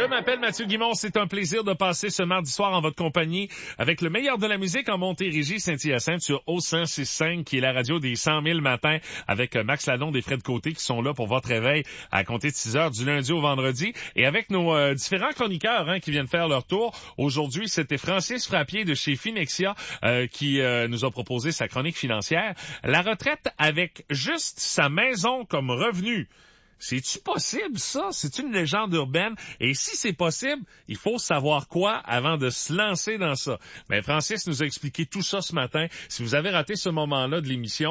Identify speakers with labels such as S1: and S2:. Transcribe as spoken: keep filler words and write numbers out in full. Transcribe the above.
S1: Je m'appelle Mathieu Guimond, c'est un plaisir de passer ce mardi soir en votre compagnie avec le meilleur de la musique en Montérégie, Saint-Hyacinthe sur O cent six cinq qui est la radio des cent mille matins avec Max Ladon des Fred Côté qui sont là pour votre réveil à compter de six heures du lundi au vendredi et avec nos euh, différents chroniqueurs hein, qui viennent faire leur tour. Aujourd'hui, c'était Francis Frappier de chez Finexia euh, qui euh, nous a proposé sa chronique financière. La retraite avec juste sa maison comme revenu. C'est-tu possible, ça? C'est une légende urbaine? Et si c'est possible, il faut savoir quoi avant de se lancer dans ça. Mais Francis nous a expliqué tout ça ce matin. Si vous avez raté ce moment-là de l'émission,